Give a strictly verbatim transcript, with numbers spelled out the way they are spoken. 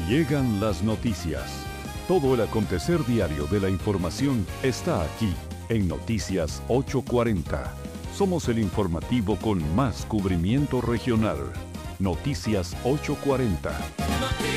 Llegan las noticias. Todo el acontecer diario de la información está aquí en Noticias ocho cuarenta. Somos el informativo con más cubrimiento regional. Noticias ocho cuarenta.